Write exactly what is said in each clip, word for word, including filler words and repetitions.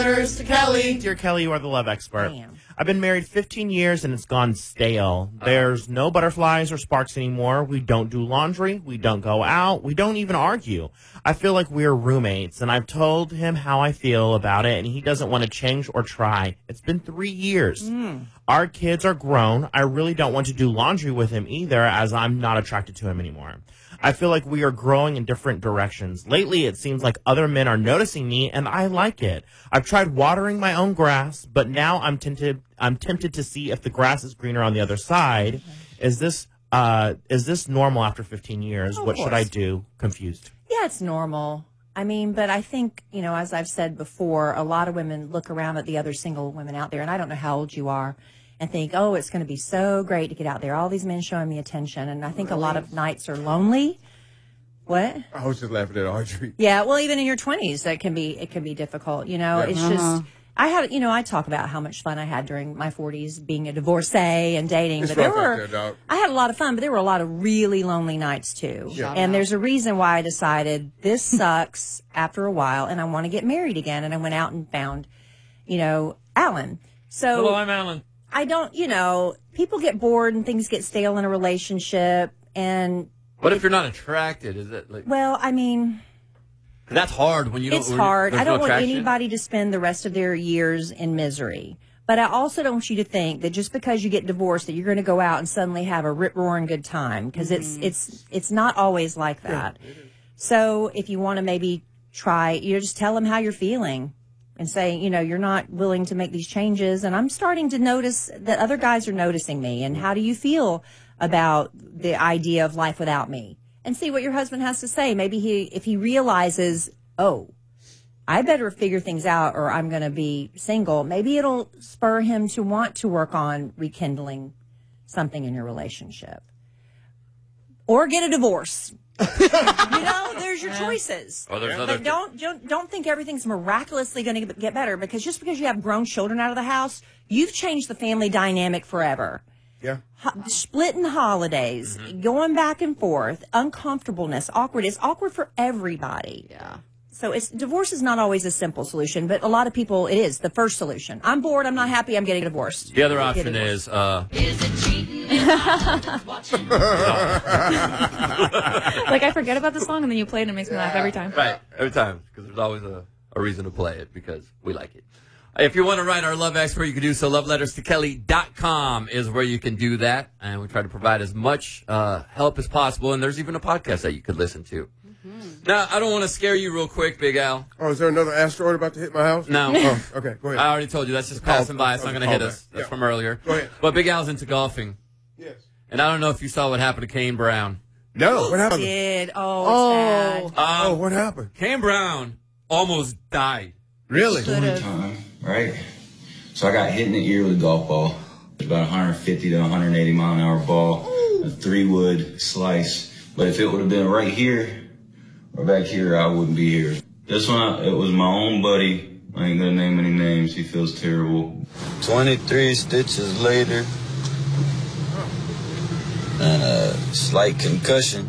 Letters to Kelly. Dear Kelly, you are the love expert. I am. I've been married fifteen years and it's gone stale. There's no butterflies or sparks anymore. We don't do laundry. We don't go out. We don't even argue. I feel like we're roommates, and I've told him how I feel about it, and he doesn't want to change or try. It's been three years. Mm. Our kids are grown. I really don't want to do laundry with him either, as I'm not attracted to him anymore. I feel like we are growing in different directions. Lately, it seems like other men are noticing me, and I like it. I've tried watering my own grass, but now I'm tempted. I'm tempted to see if the grass is greener on the other side. Okay. Is this uh, is this normal after fifteen years? Of what course. should I do? Confused. Yeah, it's normal. I mean, but I think, you know, as I've said before, a lot of women look around at the other single women out there, and I don't know how old you are, and think, oh, it's going to be so great to get out there. All these men showing me attention. And I think a lot of nights are lonely. What? I was just laughing at Audrey. Yeah, well, even in your twenties, that can be, it can be difficult. You know, Yeah. it's Uh-huh. just, I have, you know, I talk about how much fun I had during my forties being a divorcee and dating. It's but there rough out were, there, dog. I had a lot of fun, but there were a lot of really lonely nights too. Yeah. And there's a reason why I decided this sucks after a while and I want to get married again. And I went out and found, you know, Alan. So Hello, I'm Alan. I don't, you know, people get bored and things get stale in a relationship. And, What if you're not attracted? Is it like well, I mean, that's hard when you don't? it's when you- hard. there's I don't no want attraction? anybody to spend the rest of their years in misery. But I also don't want you to think that just because you get divorced that you're going to go out and suddenly have a rip-roaring good time, because Mm-hmm. it's it's it's not always like that. So if you want to maybe try, you know, just tell them how you're feeling and say, you know, you're not willing to make these changes, and I'm starting to notice that other guys are noticing me, and how do you feel about the idea of life without me? And see what your husband has to say. Maybe he, if he realizes, oh, I better figure things out or I'm going to be single, maybe it'll spur him to want to work on rekindling something in your relationship. Or get a divorce. You know, there's your choices. Well, there's But other. don't, don't don't think everything's miraculously going to get better, because just because you have grown children out of the house, you've changed the family dynamic forever. Yeah. Ho- splitting holidays, Mm-hmm. going back and forth, uncomfortableness, awkward. It's awkward for everybody. Yeah. So it's divorce is not always a simple solution, but a lot of people it is the first solution. I'm bored. I'm not happy. I'm getting divorced. The other Get option divorced. is uh, Like, I forget about the song, and then you play it, and it makes me laugh every time. right every time because there's always a, a reason to play it because we like it. If you want to write our love expert, you can do so. love letters to kelly dot com is where you can do that, and we try to provide as much uh, help as possible. And there's even a podcast that you could listen to. Now, I don't want to scare you real quick, Big Al. Oh, is there another asteroid about to hit my house? No. Oh, okay, go ahead. I already told you that's just passing by. It's not going to hit us. That's Yeah. from earlier. Go ahead. But Big Al's into golfing, Yes. and I don't know if you saw what happened to Kane Brown. No. What happened? Did oh, Oh. it's bad. Oh, Um, what happened? Kane Brown almost died. Really? Time, right? So I got hit in the ear with a golf ball. It's about one fifty to one eighty mile an hour ball, a three wood slice. But if it would have been right here or back here, I wouldn't be here. This one, it was my own buddy. I ain't gonna name any names. He feels terrible. twenty-three stitches later, and a slight concussion.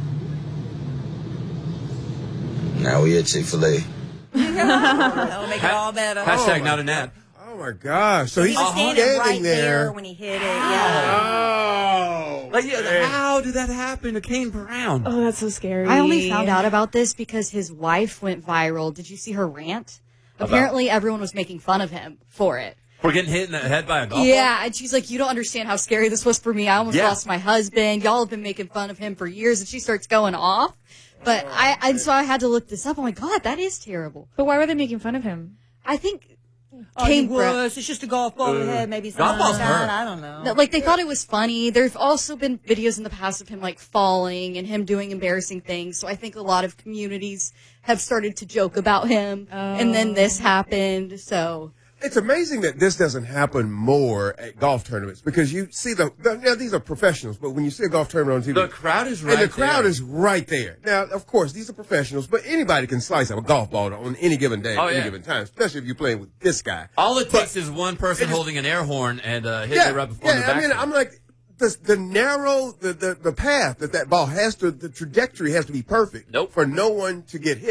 Now we at Chick-fil-A. That'll make it all better. Hashtag my not an ad. Oh, my gosh. So He he's was standing standing right there. there. when he hit it. Yeah. Oh. Like, yeah, how did that happen to Kane Brown? Oh, that's so scary. I only found out about this because his wife went viral. Did you see her rant? Apparently, everyone was making fun of him for it. We're getting hit in the head by a golf Yeah, and she's like, you don't understand how scary this was for me. I almost Yeah. lost my husband. Y'all have been making fun of him for years. And she starts going off. But I, and so I had to look this up. I'm like, God, that is terrible. But why were they making fun of him? I think Oh, he Kane Brown. was. It's just a golf ball in the head. Maybe golf something balls like that. hurt. I don't know. No, like, they thought it was funny. There's also been videos in the past of him, like, falling and him doing embarrassing things. So I think a lot of communities have started to joke about him. And then this happened, so... It's amazing that this doesn't happen more at golf tournaments because you see the, the now these are professionals, but when you see a golf tournament on T V, The crowd is right and the crowd there. is right there. Now, of course, these are professionals, but anybody can slice up a golf ball on any given day, Oh, any yeah. given time, especially if you're playing with this guy. All it But- takes is one person it is- holding an air horn and uh, hitting Yeah, it right before the yeah. I mean, backswing. I'm like the the narrow the, the the path that that ball has to, the trajectory has to be perfect Nope. for no one to get hit.